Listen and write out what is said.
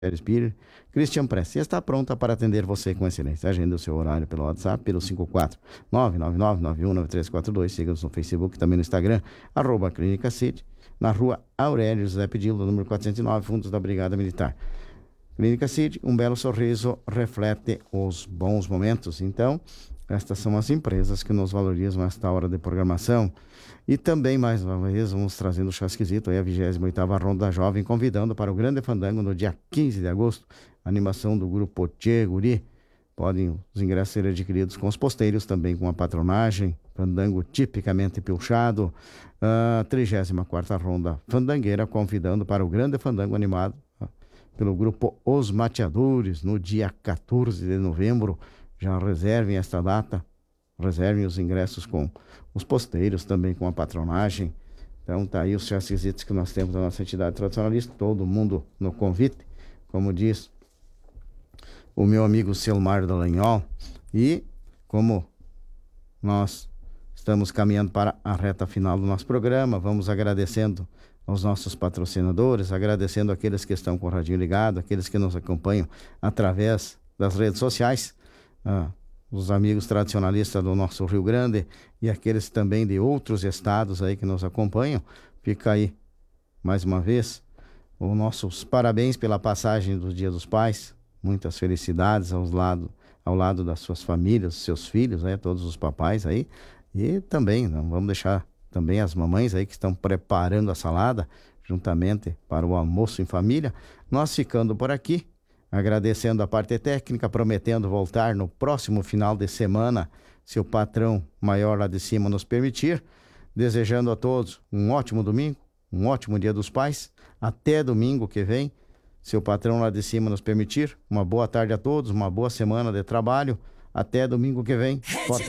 Spire, Christian Press, está pronta para atender você com excelência. Agenda o seu horário pelo WhatsApp, pelo 54999919342. Siga-nos no Facebook, também no Instagram, @Clínica City, na rua Aurélio José Pedilo, número 409, Fundos da Brigada Militar. Clínica City, um belo sorriso reflete os bons momentos. Então, estas são as empresas que nos valorizam nesta hora de programação. E também, mais uma vez, vamos trazendo o Chasquizito, aí a 28ª Ronda Jovem, convidando para o Grande Fandango no dia 15 de agosto, animação do grupo Tchê Guri. Podem os ingressos ser adquiridos com os posteiros, também com a patronagem, fandango tipicamente pilchado. A 34ª Ronda Fandangueira, convidando para o Grande Fandango animado pelo grupo Os Mateadores, no dia 14 de novembro. Já reservem esta data, reservem os ingressos com os posteiros, também com a patronagem. Então tá aí os chassizitos que nós temos da nossa entidade tradicionalista, todo mundo no convite, como diz o meu amigo Selmar Dallagnol. E como nós estamos caminhando para a reta final do nosso programa, vamos agradecendo aos nossos patrocinadores, agradecendo aqueles que estão com o radinho ligado, aqueles que nos acompanham através das redes sociais, os amigos tradicionalistas do nosso Rio Grande e aqueles também de outros estados aí que nos acompanham. Fica aí, mais uma vez, os nossos parabéns pela passagem do Dia dos Pais, muitas felicidades ao lado das suas famílias, dos seus filhos, né, todos os papais aí, e também, não vamos deixar também as mamães aí que estão preparando a salada, juntamente para o almoço em família. Nós ficando por aqui, agradecendo a parte técnica, prometendo voltar no próximo final de semana, se o patrão maior lá de cima nos permitir. Desejando a todos um ótimo domingo, um ótimo Dia dos Pais. Até domingo que vem, se o patrão lá de cima nos permitir. Uma boa tarde a todos, uma boa semana de trabalho. Até domingo que vem. Forte